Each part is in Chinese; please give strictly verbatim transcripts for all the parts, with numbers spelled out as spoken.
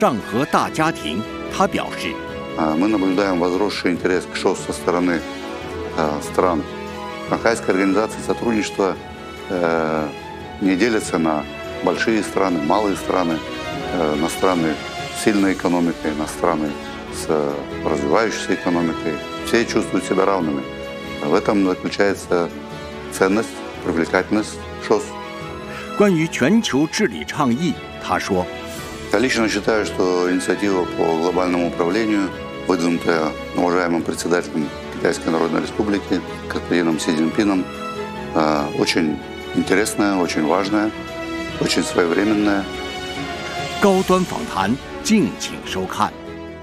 上合大家庭，他表示。 Мы наблюдаем возросший интерес к ШОС со стороны стран Шанхайской организации сотрудничества не делятся на большие страны, малые страны, на страны с сильной экономикой, на страны с развивающейся экономикой. Все чувствуют себя равными. В этом заключается ценность, привлекательность ШОС. 关于全球治理倡议，他说。 Я лично считаю, что инициатива по глобальному управлению, выдвинутая уважаемым председателем Китайской Народной Республики, господином Си Цзиньпином, очень интересная, очень важная, очень своевременная. 高端访谈，敬请收看。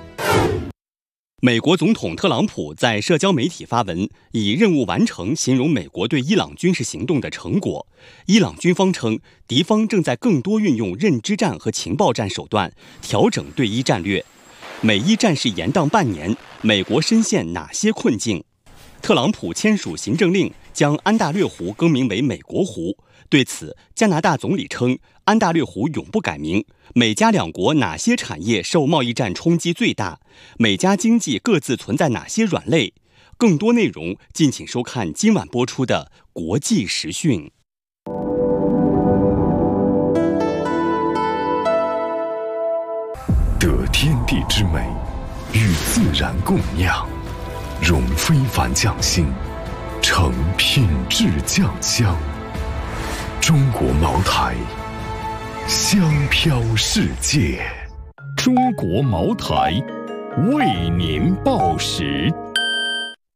美国总统特朗普在社交媒体发文，以任务完成形容美国对伊朗军事行动的成果。伊朗军方称，敌方正在更多运用认知战和情报战手段，调整对伊战略。美伊战事延宕半年，美国深陷哪些困境？特朗普签署行政令，将安大略湖更名为美国湖。对此，加拿大总理称，安大略湖永不改名。美加两国哪些产业受贸易战冲击最大？美加经济各自存在哪些软肋？更多内容敬请收看今晚播出的国际时讯。 得天地之美，与自然共酿，融非凡匠心，成品质酱香。中国茅台，香飘世界。 中国茅台，为您报时。